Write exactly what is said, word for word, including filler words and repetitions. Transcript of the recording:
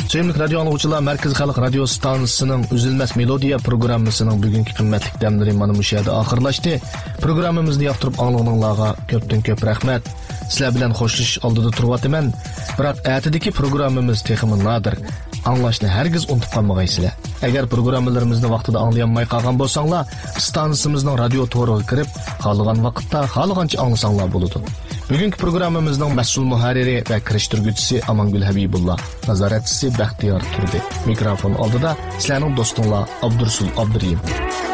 Sevimli radio anlıqçılar, Merkez Xalq Radio Stansiyasının Üzülməz Melodiya programmasının bugünkü qimmatli damları mana bu yerdə axırlaşdı. Programmamizni yoqtirib anlığınlarga köpdən köp rəhmət. Sizlar bilan xoşluş oldida turibman. Biroq atidagi programmamiz texmi nadir. Anglashni hargiz unutib qolmaysizlar. Agar programmalarimizni vaqtida anglayolmay qolgan bo'lsanglar, stansiyamizning radio to'riga kirib, xohlagan vaqtda, xohlagancha anglasanglar bo'ladi. Bugungi programmamizning mas'ul muharriri va kirishtirguvchisi Amangul Habibullah, nazoratchisi Baxtiyor Turdi. Mikrofon oldida sizlarning do'stinglar Abdursul Abduriyim.